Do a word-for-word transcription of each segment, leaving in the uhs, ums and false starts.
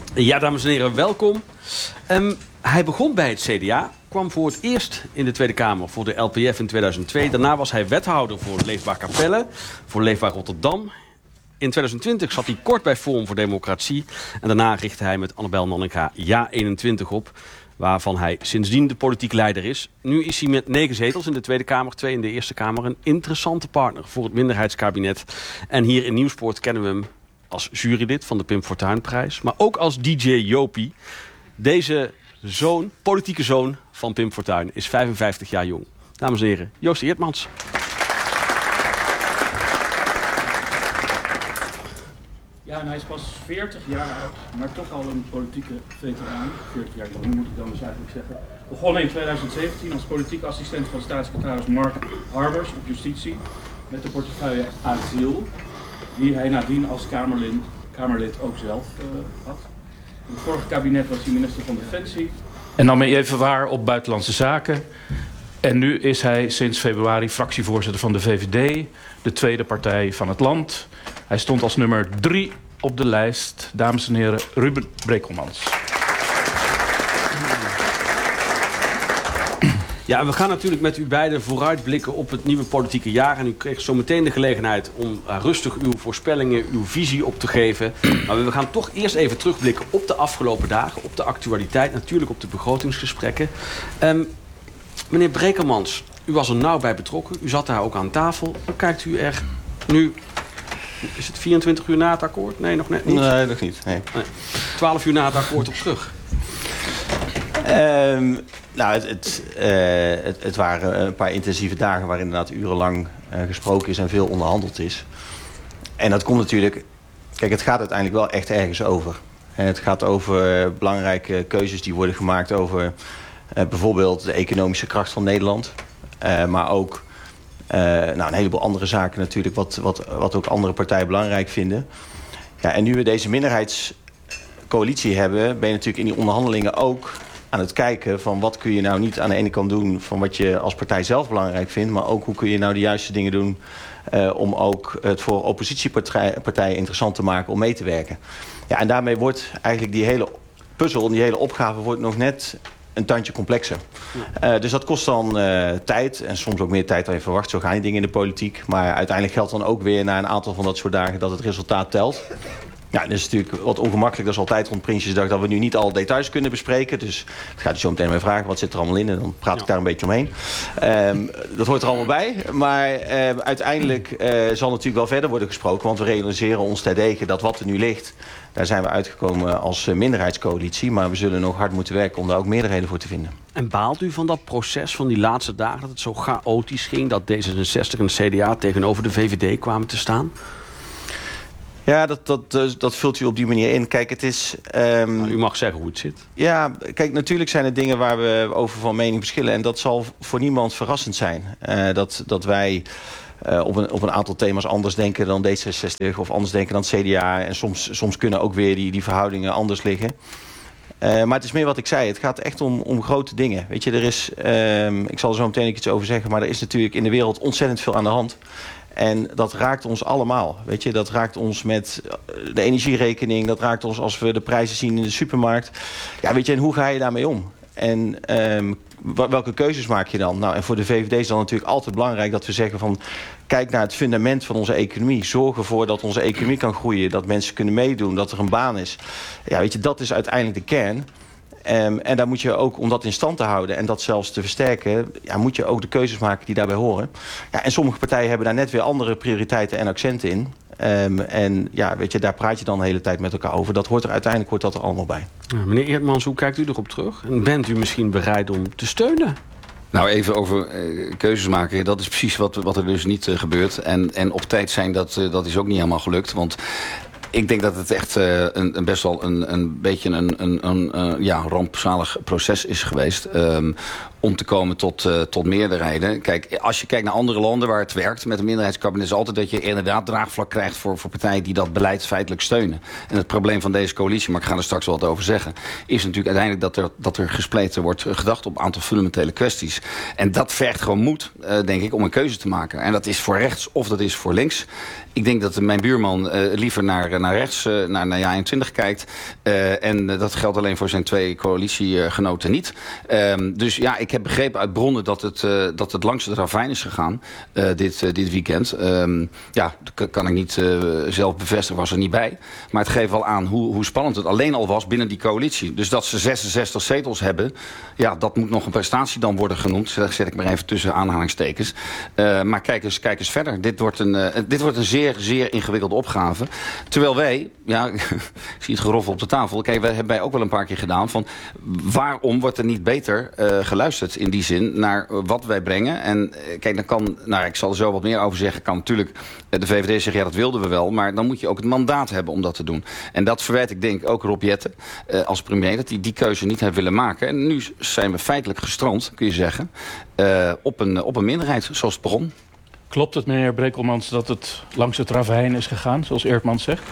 Ja, dames en heren, welkom. Um, hij begon bij het C D A, kwam voor het eerst in de Tweede Kamer voor de L P F in tweeduizend twee. Daarna was hij wethouder voor Leefbaar Capelle, voor Leefbaar Rotterdam. In tweeduizend twintig zat hij kort bij Forum voor Democratie. En daarna richtte hij met Annabel Nanninga Ja eenentwintig op, waarvan hij sindsdien de politiek leider is. Nu is hij met negen zetels in de Tweede Kamer, twee in de Eerste Kamer, een interessante partner voor het minderheidskabinet. En hier in Nieuwspoort kennen we hem als jurylid van de Pim Fortuynprijs, maar ook als D J Jopie. Deze zoon, politieke zoon van Pim Fortuyn, is vijfenvijftig jaar jong. Dames en heren, Joost Eertmans. Ja, en hij is pas veertig jaar oud, maar toch al een politieke veteraan. veertig jaar jong moet ik dan dus eigenlijk zeggen. Begonnen in tweeduizend zeventien als politiek assistent van staatssecretaris Mark Harbers op Justitie. Met de portefeuille Asiel, die hij nadien als Kamerlid, Kamerlid ook zelf uh, had. In het vorige kabinet was hij minister van Defensie. En nam hij even waar op Buitenlandse Zaken. En nu is hij sinds februari fractievoorzitter van de V V D, de tweede partij van het land. Hij stond als nummer drie op de lijst. Dames en heren, Ruben Brekelmans. Ja, we gaan natuurlijk met u beiden vooruitblikken op het nieuwe politieke jaar. En u kreeg zo meteen de gelegenheid om uh, rustig uw voorspellingen, uw visie op te geven. Maar we gaan toch eerst even terugblikken op de afgelopen dagen, op de actualiteit, natuurlijk op de begrotingsgesprekken. Um, meneer Brekelmans, u was er nauw bij betrokken. U zat daar ook aan tafel. Hoe kijkt u er nu? Is het vierentwintig uur na het akkoord? Nee, nog net niet? Nee, nog niet. Nee. Nee. twaalf uur na het akkoord op terug. Um, nou, het, het, uh, het, het waren een paar intensieve dagen waar inderdaad urenlang uh, gesproken is en veel onderhandeld is. En dat komt natuurlijk... Kijk, het gaat uiteindelijk wel echt ergens over. En het gaat over uh, belangrijke keuzes die worden gemaakt over uh, bijvoorbeeld de economische kracht van Nederland. Uh, maar ook uh, nou, een heleboel andere zaken natuurlijk, wat, wat, wat ook andere partijen belangrijk vinden. Ja, en nu we deze minderheidscoalitie hebben, ben je natuurlijk in die onderhandelingen ook aan het kijken van wat kun je nou niet aan de ene kant doen van wat je als partij zelf belangrijk vindt, maar ook hoe kun je nou de juiste dingen doen uh, om ook het voor oppositiepartijen interessant te maken om mee te werken. Ja, en daarmee wordt eigenlijk die hele puzzel, die hele opgave wordt nog net een tandje complexer. Ja. Uh, dus dat kost dan uh, tijd en soms ook meer tijd dan je verwacht. Zo gaan die dingen in de politiek. Maar uiteindelijk geldt dan ook weer na een aantal van dat soort dagen dat het resultaat telt. Ja, dat is natuurlijk wat ongemakkelijk. Dat is altijd rond Prinsjesdag dat we nu niet alle details kunnen bespreken. Dus ik ga u zo meteen maar vragen, wat zit er allemaal in? En dan praat ik ja. daar een beetje omheen. Um, dat hoort er allemaal bij. Maar uh, uiteindelijk uh, zal natuurlijk wel verder worden gesproken. Want we realiseren ons terdege dat wat er nu ligt, daar zijn we uitgekomen als minderheidscoalitie. Maar we zullen nog hard moeten werken om daar ook meerderheden voor te vinden. En baalt u van dat proces van die laatste dagen, dat het zo chaotisch ging, dat D zesenzestig en de C D A tegenover de V V D kwamen te staan? Ja, dat, dat, dat vult u op die manier in. Kijk, het is... Um... Nou, u mag zeggen hoe het zit. Ja, kijk, natuurlijk zijn er dingen waar we over van mening verschillen. En dat zal voor niemand verrassend zijn. Uh, dat, dat wij uh, op, een, op een aantal thema's anders denken dan D zesenzestig... of anders denken dan het C D A. En soms, soms kunnen ook weer die, die verhoudingen anders liggen. Uh, maar het is meer wat ik zei. Het gaat echt om, om grote dingen. Weet je, er is... Um, ik zal er zo meteen iets over zeggen... maar er is natuurlijk in de wereld ontzettend veel aan de hand. En dat raakt ons allemaal. Weet je, dat raakt ons met de energierekening. Dat raakt ons als we de prijzen zien in de supermarkt. Ja, weet je, en hoe ga je daarmee om? En um, welke keuzes maak je dan? Nou, en voor de V V D is dan natuurlijk altijd belangrijk dat we zeggen van, kijk naar het fundament van onze economie. Zorg ervoor dat onze economie kan groeien. Dat mensen kunnen meedoen. Dat er een baan is. Ja, weet je, dat is uiteindelijk de kern. Um, en daar moet je ook, om dat in stand te houden en dat zelfs te versterken, ja, moet je ook de keuzes maken die daarbij horen. Ja, en sommige partijen hebben daar net weer andere prioriteiten en accenten in. Um, en ja, weet je, daar praat je dan de hele tijd met elkaar over. Dat hoort er uiteindelijk hoort dat er allemaal bij. Ja, meneer Eertmans, hoe kijkt u erop terug? En bent u misschien bereid om te steunen? Nou, even over uh, keuzes maken. Dat is precies wat, wat er dus niet uh, gebeurt. En, en op tijd zijn, dat, uh, dat is ook niet helemaal gelukt. Want ik denk dat het echt uh, een, een best wel een, een beetje een, een, een uh, ja, rampzalig proces is geweest. Um, om te komen tot, uh, tot meerderheden. Kijk, als je kijkt naar andere landen waar het werkt met een minderheidskabinet, is altijd dat je inderdaad draagvlak krijgt voor, voor partijen die dat beleid feitelijk steunen. En het probleem van deze coalitie, maar ik ga er straks wel wat over zeggen, is natuurlijk uiteindelijk dat er, dat er gespleten wordt gedacht op een aantal fundamentele kwesties. En dat vergt gewoon moed, uh, denk ik, om een keuze te maken. En dat is voor rechts of dat is voor links. Ik denk dat mijn buurman uh, liever naar, naar rechts, uh, naar, naar J eenentwintig kijkt. Uh, en uh, dat geldt alleen voor zijn twee coalitiegenoten niet. Uh, dus ja, ik heb begrepen uit bronnen dat het, uh, dat het langs het ravijn is gegaan uh, dit, uh, dit weekend. Uh, ja, dat kan ik niet uh, zelf bevestigen, was er niet bij. Maar het geeft wel aan hoe, hoe spannend het alleen al was binnen die coalitie. Dus dat ze zesenzestig zetels hebben, ja, dat moet nog een prestatie dan worden genoemd. Dat zet ik maar even tussen aanhalingstekens. Uh, maar kijk eens, kijk eens verder. Dit wordt een, uh, dit wordt een zeer, zeer ingewikkelde opgave. Terwijl wij, ja, ik zie het geroffel op de tafel. Kijk, wij hebben wij ook wel een paar keer gedaan van waarom wordt er niet beter uh, geluisterd in die zin naar uh, wat wij brengen. En uh, kijk, dan kan, nou, ik zal er zo wat meer over zeggen, kan natuurlijk uh, de V V D zeggen, ja, dat wilden we wel. Maar dan moet je ook het mandaat hebben om dat te doen. En dat verwijt ik denk ook Rob Jetten uh, als premier, dat hij die keuze niet heeft willen maken. En nu zijn we feitelijk gestrand, kun je zeggen, uh, op, een, op een minderheid, zoals het begon. Klopt het, meneer Brekelmans, dat het langs het ravijn is gegaan, zoals Eertmans zegt?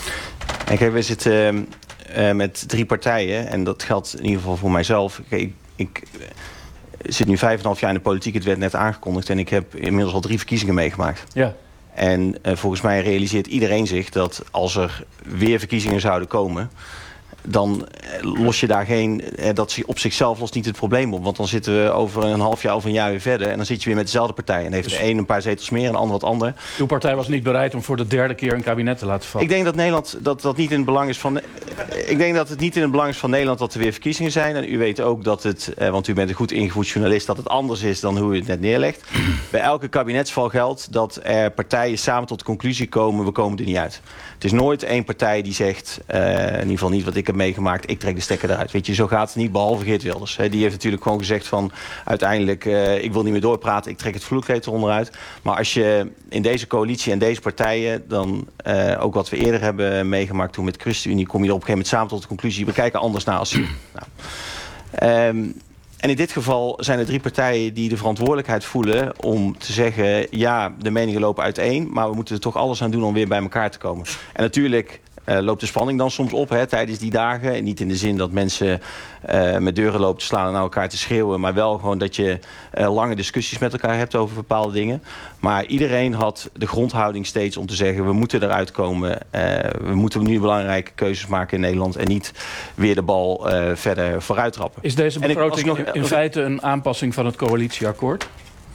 En kijk, we zitten uh, met drie partijen. En dat geldt in ieder geval voor mijzelf. Kijk, ik, ik zit nu vijf en een half jaar in de politiek. Het werd net aangekondigd. En ik heb inmiddels al drie verkiezingen meegemaakt. Ja. En uh, volgens mij realiseert iedereen zich dat als er weer verkiezingen zouden komen, dan los je daar geen, dat op zichzelf lost niet het probleem op. Want dan zitten we over een half jaar of een jaar weer verder. En dan zit je weer met dezelfde partij. En heeft de een een paar zetels meer en de ander wat ander. Uw partij was niet bereid om voor de derde keer een kabinet te laten vallen. Ik denk dat Nederland dat, dat niet in het belang is van. Ik denk dat het niet in het belang is van Nederland dat er weer verkiezingen zijn. En u weet ook dat het, want u bent een goed ingevoed journalist, dat het anders is dan hoe u het net neerlegt. Bij elke kabinetsval geldt dat er partijen samen tot de conclusie komen, we komen er niet uit. Het is nooit één partij die zegt, uh, in ieder geval niet wat ik heb meegemaakt, ik trek de stekker eruit. Weet je, zo gaat het niet, behalve Geert Wilders. He, die heeft natuurlijk gewoon gezegd van, uiteindelijk, uh, ik wil niet meer doorpraten, ik trek het vloerkleed eronder uit. Maar als je in deze coalitie en deze partijen, dan uh, ook wat we eerder hebben meegemaakt toen met ChristenUnie, kom je er op een gegeven moment samen tot de conclusie, we kijken anders naar asiel. Nou, um, En in dit geval zijn er drie partijen die de verantwoordelijkheid voelen om te zeggen, ja, de meningen lopen uiteen, maar we moeten er toch alles aan doen om weer bij elkaar te komen. En natuurlijk uh, loopt de spanning dan soms op hè, tijdens die dagen. En niet in de zin dat mensen uh, met deuren lopen te slaan en naar elkaar te schreeuwen, maar wel gewoon dat je uh, lange discussies met elkaar hebt over bepaalde dingen. Maar iedereen had de grondhouding steeds om te zeggen, we moeten eruit komen. Uh, we moeten nu belangrijke keuzes maken in Nederland en niet weer de bal uh, verder vooruit trappen. Is deze begroting nog, in, in feite een aanpassing van het coalitieakkoord?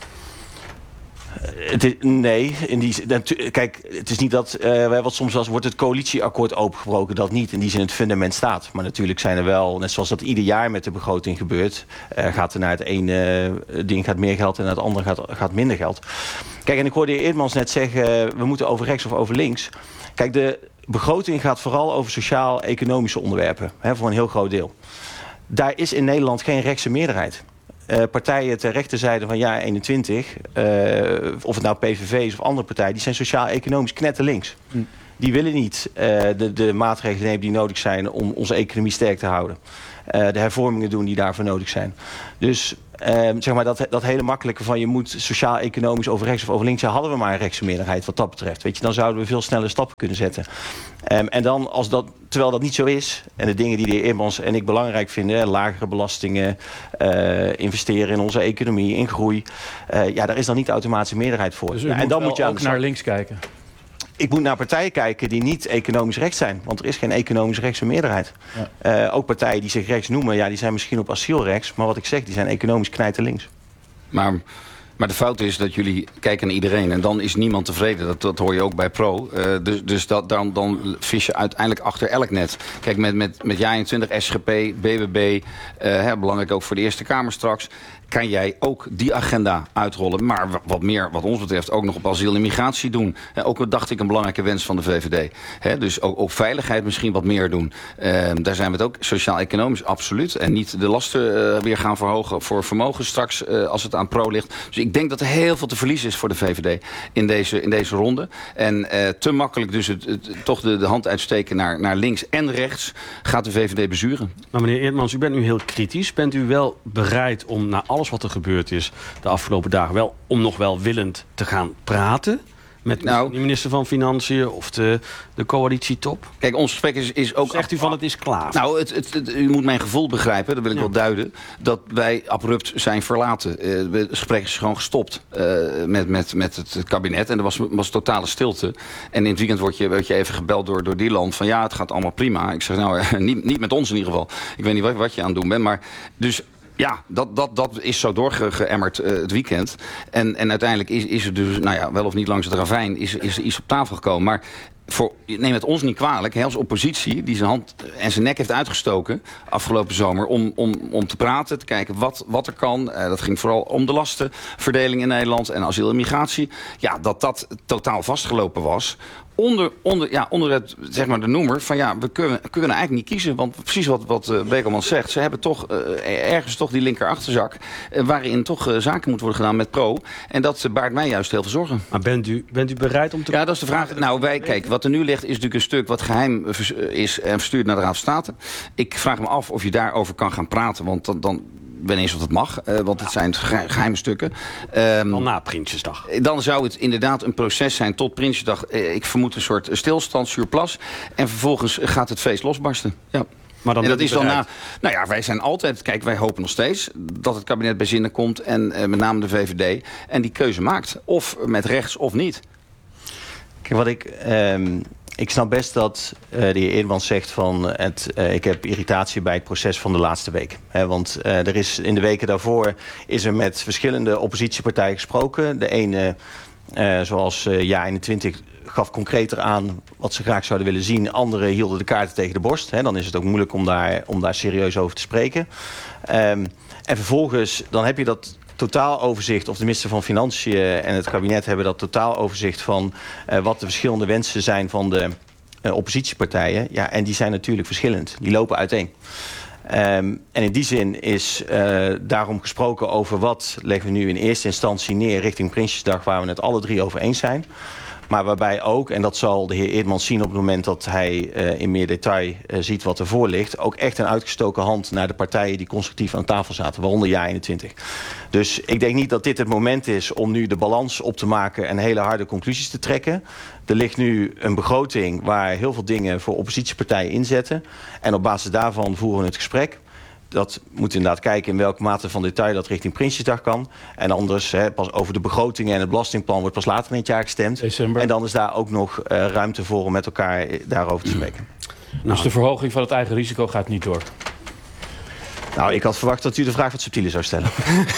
Het is, nee, in die, kijk, het is niet dat, uh, wat soms als wordt het coalitieakkoord opengebroken, dat niet in die zin het fundament staat. Maar natuurlijk zijn er wel, net zoals dat ieder jaar met de begroting gebeurt, uh, gaat er naar het ene uh, ding gaat meer geld en naar het andere gaat, gaat minder geld. Kijk, en ik hoorde de heer Eertmans net zeggen, uh, we moeten over rechts of over links. Kijk, de begroting gaat vooral over sociaal-economische onderwerpen, hè, voor een heel groot deel. Daar is in Nederland geen rechtse meerderheid. Uh, partijen ter rechterzijde van J eenentwintig, uh, of het nou P V V is of andere partijen, die zijn sociaal-economisch knetterlinks. Hm. Die willen niet uh, de, de maatregelen nemen die nodig zijn om onze economie sterk te houden. Uh, de hervormingen doen die daarvoor nodig zijn. Dus uh, zeg maar dat, dat hele makkelijke van je moet sociaal-economisch over rechts of over links, ja, hadden we maar een rechtse meerderheid wat dat betreft. Weet je, dan zouden we veel sneller stappen kunnen zetten. Um, en dan, als dat, terwijl dat niet zo is, en de dingen die de heer Eertmans en ik belangrijk vinden, lagere belastingen, uh, investeren in onze economie, in groei, uh, ja, daar is dan niet automatisch een meerderheid voor. Dus u ja, moet en dan wel moet je ook naar links kijken? Ik moet naar partijen kijken die niet economisch rechts zijn. Want er is geen economisch rechtse meerderheid. Ja. Uh, ook partijen die zich rechts noemen, ja, die zijn misschien op asiel rechts. Maar wat ik zeg, die zijn economisch knijterlinks. Maar, maar de fout is dat jullie kijken naar iedereen. En dan is niemand tevreden. Dat, dat hoor je ook bij Pro. Uh, dus dus dat, dan, dan vis je uiteindelijk achter elk net. Kijk, met, met, met J eenentwintig, S G P, B B B. Uh, hè, belangrijk ook voor de Eerste Kamer straks. Kan jij ook die agenda uitrollen. Maar wat meer, wat ons betreft, ook nog op asiel en migratie doen. Ook, dacht ik, een belangrijke wens van de V V D. He, dus ook op veiligheid misschien wat meer doen. Uh, daar zijn we het ook sociaal-economisch absoluut. En niet de lasten uh, weer gaan verhogen voor vermogen straks uh, als het aan Pro ligt. Dus ik denk dat er heel veel te verliezen is voor de V V D in deze, in deze ronde. En uh, te makkelijk dus het, het, toch de, de hand uitsteken naar, naar links en rechts gaat de V V D bezuren. Maar meneer Eertmans, u bent nu heel kritisch. Bent u wel bereid om na alles wat er gebeurd is de afgelopen dagen wel om nog wel willend te gaan praten Met Nou, de minister van Financiën of de, de coalitietop? Kijk, ons gesprek is, is ook... Zegt u van het is klaar? Nou, het, het, het- u moet mijn gevoel begrijpen, dat wil ik Ja. wel duiden... dat wij abrupt zijn verlaten. Eh, het gesprek is gewoon gestopt eh, met, met, met het kabinet. En er was, was totale stilte. En in het weekend word je, word je even gebeld door, door die land... van ja, het gaat allemaal prima. Ik zeg, nou, niet, niet met ons in ieder geval. Ik weet niet wat, wat je aan het doen bent, maar... dus. Ja, dat, dat, dat is zo doorgeëmmerd uh, het weekend. En, en uiteindelijk is, is er dus, nou ja, wel of niet langs het ravijn... is, is er iets op tafel gekomen. Maar voor, neem het ons niet kwalijk, hè, als oppositie... die zijn hand en zijn nek heeft uitgestoken afgelopen zomer... om, om, om te praten, te kijken wat, wat er kan. Uh, dat ging vooral om de lastenverdeling in Nederland... en asiel en migratie. Ja, dat dat totaal vastgelopen was... Onder, onder, ja, onder het, zeg maar de noemer van ja, we kunnen, kunnen eigenlijk niet kiezen. Want precies wat, wat uh, Brekelman zegt, ze hebben toch uh, ergens toch die linker achterzak... Uh, waarin toch uh, zaken moeten worden gedaan met pro. En dat uh, baart mij juist heel veel zorgen. Maar bent u, bent u bereid om te... Ja, dat is de vraag. Nou, wij, kijk, wat er nu ligt is natuurlijk een stuk wat geheim is en verstuurd naar de Raad van State. Ik vraag me af of je daarover kan gaan praten, want dan... dan ik weet niet eens of dat mag, uh, want het zijn geheime stukken. Um, Al na Prinsjesdag. Dan zou het inderdaad een proces zijn tot Prinsjesdag. Uh, ik vermoed een soort stilstand, surplus. En vervolgens gaat het feest losbarsten. Ja. Maar dan en dat bent is u dan bereid. na. Nou ja, wij zijn altijd. Kijk, wij hopen nog steeds dat het kabinet bij zinnen komt. En uh, met name de V V D. En die keuze maakt. Of met rechts of niet. Kijk, wat ik... Um... Ik snap best dat uh, de heer Eerdmans zegt van... Het, uh, ik heb irritatie bij het proces van de laatste week. He, want uh, er is in de weken daarvoor is er met verschillende oppositiepartijen gesproken. De ene, uh, zoals uh, Ja eenentwintig, gaf concreter aan wat ze graag zouden willen zien. Anderen hielden de kaarten tegen de borst. He, dan is het ook moeilijk om daar, om daar serieus over te spreken. Um, en vervolgens, dan heb je dat... totaaloverzicht, of de minister van Financiën en het kabinet hebben dat totaaloverzicht van uh, wat de verschillende wensen zijn van de uh, oppositiepartijen. Ja, en die zijn natuurlijk verschillend. Die lopen uiteen. Um, en in die zin is uh, daarom gesproken over wat leggen we nu in eerste instantie neer richting Prinsjesdag, waar we het alle drie over eens zijn. Maar waarbij ook, en dat zal de heer Eerdmans zien op het moment dat hij uh, in meer detail uh, ziet wat ervoor ligt, ook echt een uitgestoken hand naar de partijen die constructief aan tafel zaten, waaronder Ja eenentwintig. Dus ik denk niet dat dit het moment is om nu de balans op te maken en hele harde conclusies te trekken. Er ligt nu een begroting waar heel veel dingen voor oppositiepartijen inzetten. En op basis daarvan voeren we het gesprek. Dat moet inderdaad kijken in welke mate van detail dat richting Prinsjesdag kan. En anders, hè, pas over de begrotingen en het belastingplan wordt pas later in het jaar gestemd. December. En dan is daar ook nog uh, ruimte voor om met elkaar daarover te spreken. Nou, dus de verhoging van het eigen risico gaat niet door. Nou, ik had verwacht dat u de vraag wat subtieler zou stellen.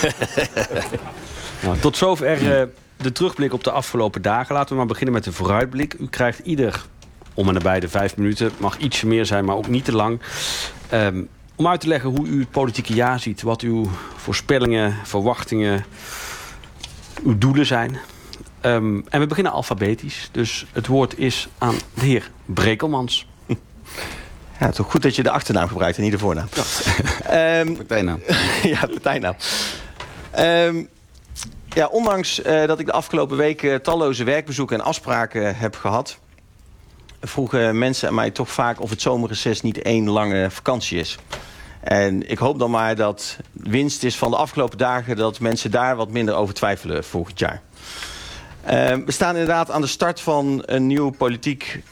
Nou, tot zover uh, de terugblik op de afgelopen dagen. Laten we maar beginnen met de vooruitblik. U krijgt ieder om en nabij de vijf minuten. Mag ietsje meer zijn, maar ook niet te lang. Um, Om uit te leggen hoe u het politieke jaar ziet. Wat uw voorspellingen, verwachtingen, uw doelen zijn. Um, en we beginnen alfabetisch. Dus het woord is aan de heer Brekelmans. Ja, toch goed dat je de achternaam gebruikt en niet de voornaam. Ja, um, Partijnaam. ja partijnaam. Um, ja, ondanks uh, dat ik de afgelopen weken talloze werkbezoeken en afspraken heb gehad, vroegen mensen aan mij toch vaak of het zomerreces niet één lange vakantie is. En ik hoop dan maar dat winst is van de afgelopen dagen, dat mensen daar wat minder over twijfelen volgend jaar. Uh, we staan inderdaad aan de start van een nieuw politiek